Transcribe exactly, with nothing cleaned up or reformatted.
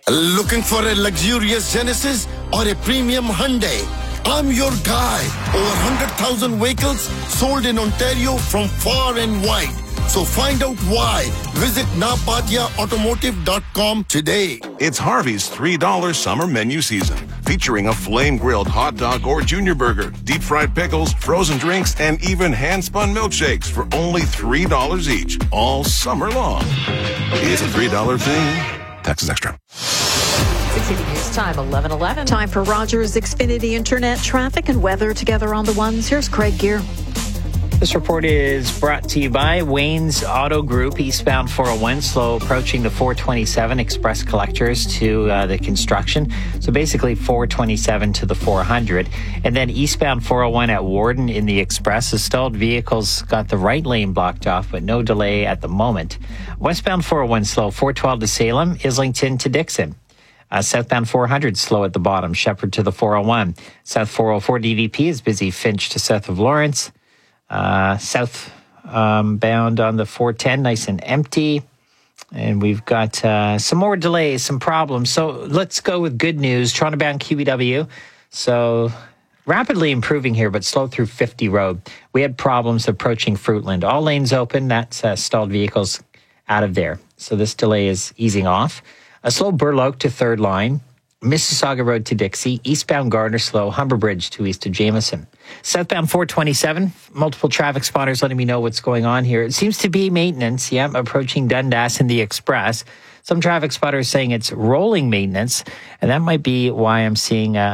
Looking for a luxurious Genesis or a premium Hyundai? I'm your guy. Over one hundred thousand vehicles sold in Ontario from far and wide. So find out why. Visit napatia automotive dot com today. It's Harvey's three dollar summer menu season, featuring a flame-grilled hot dog or junior burger, deep-fried pickles, frozen drinks, and even hand-spun milkshakes for only three dollars each, all summer long. It's a three dollar thing. Taxes extra. sixty News Time, eleven eleven. Time for Rogers Xfinity Internet traffic and weather together on the ones. Here's Craig Gear. This report is brought to you by Wayne's Auto Group, eastbound four oh one, slow approaching the four twenty-seven express collectors to uh, the construction. So basically four twenty-seven to the four hundred. And then eastbound four oh one at Warden in the express. The stalled vehicles got the right lane blocked off, but no delay at the moment. Westbound four oh one slow, four twelve to Salem, Islington to Dixon. Uh, southbound four hundred slow at the bottom, Shepherd to the four oh one. South four oh four D V P is busy, Finch to south of Lawrence. Uh, south um, bound on the four ten, nice and empty. And we've got uh, some more delays, some problems. So let's go with good news. Toronto bound Q E W. So rapidly improving here, but slow through fifty Road. We had problems approaching Fruitland. All lanes open. That's uh, stalled vehicles out of there. So this delay is easing off. A slow Burloak to third line. Mississauga Road to Dixie, eastbound Gardner slow, Humber Bridge to east of Jameson. Southbound four twenty-seven, multiple traffic spotters letting me know what's going on here. It seems to be maintenance, yeah, approaching Dundas in the Express. Some traffic spotters saying it's rolling maintenance, and that might be why I'm seeing a,